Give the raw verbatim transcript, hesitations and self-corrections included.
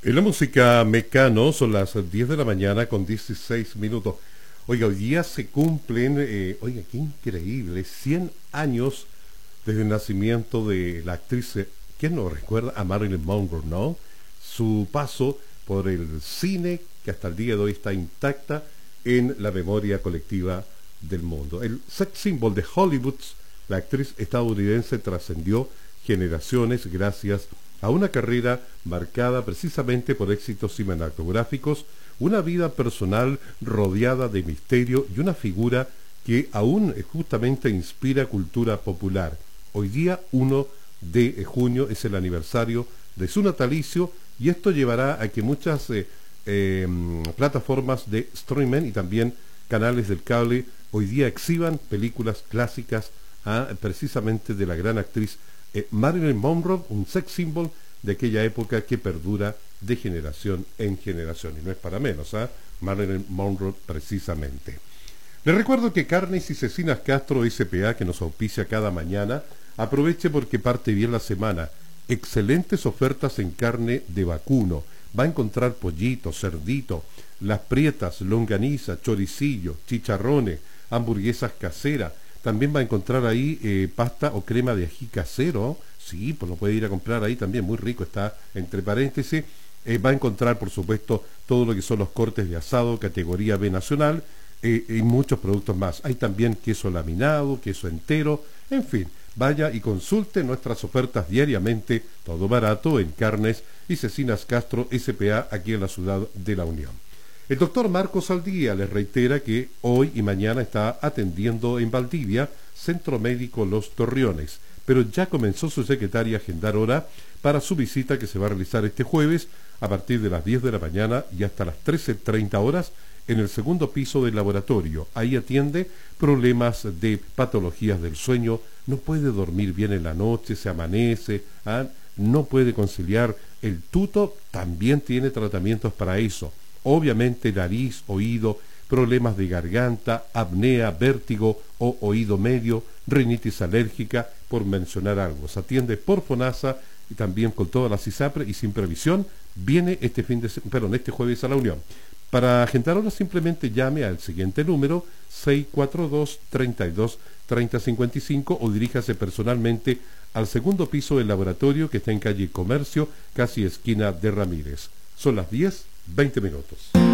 En la música Mecano son las diez de la mañana con dieciséis minutos. Oiga, hoy día se cumplen, eh, oiga, qué increíble, cien años desde el nacimiento de la actriz, eh, ¿quién no recuerda? A Marilyn Monroe, ¿no? Su paso por el cine, que hasta el día de hoy está intacta en la memoria colectiva del mundo. El sex symbol de Hollywood, la actriz estadounidense trascendió generaciones gracias a una carrera marcada precisamente por éxitos cinematográficos, una vida personal rodeada de misterio y una figura que aún justamente inspira cultura popular. Hoy día, uno de junio, es el aniversario de su natalicio y esto llevará a que muchas eh, eh, plataformas de streaming y también canales del cable hoy día exhiban películas clásicas ah, precisamente de la gran actriz eh, Marilyn Monroe, un sex symbol de aquella época que perdura de generación en generación. Y no es para menos, ¿ah? Marilyn Monroe precisamente. Les recuerdo que Carnes y Cecinas Castro S P A, que nos auspicia cada mañana, aproveche porque parte bien la semana. Excelentes ofertas en carne de vacuno. Va a encontrar pollito, cerdito, las prietas, longaniza, choricillo, chicharrones, hamburguesas caseras. También va a encontrar ahí eh, pasta o crema de ají casero. Sí, pues lo puede ir a comprar ahí también, muy rico, está entre paréntesis. Eh, va a encontrar, por supuesto, todo lo que son los cortes de asado, categoría B nacional, eh, y muchos productos más. Hay también queso laminado, queso entero, en fin. Vaya y consulte nuestras ofertas diariamente, todo barato, en Carnes y Cecinas Castro S P A, aquí en la ciudad de La Unión. El doctor Marcos Aldía les reitera que hoy y mañana está atendiendo en Valdivia, Centro Médico Los Torriones, pero ya comenzó su secretaria a agendar hora para su visita que se va a realizar este jueves a partir de las diez de la mañana y hasta las trece treinta horas en el segundo piso del laboratorio. Ahí atiende problemas de patologías del sueño, no puede dormir bien en la noche, se amanece, ¿ah? no puede conciliar el tuto, también tiene tratamientos para eso. Obviamente nariz, oído, problemas de garganta, apnea, vértigo o oído medio, rinitis alérgica, por mencionar algo. Se atiende por FONASA y también con todas las ISAPRE y sin previsión. Viene este fin de perdón, este jueves a La Unión. Para agendar ahora simplemente llame al siguiente número seis cuatro dos, treinta y dos, treinta cincuenta y cinco o diríjase personalmente al segundo piso del laboratorio que está en calle Comercio, casi esquina de Ramírez. Son las diez, veinte minutos.